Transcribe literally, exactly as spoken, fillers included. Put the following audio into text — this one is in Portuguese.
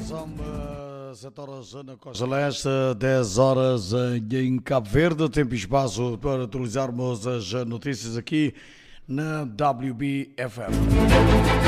São sete horas na Costa Leste, dez horas em Cabo Verde. Tempo e espaço para atualizarmos as notícias aqui na W B F M.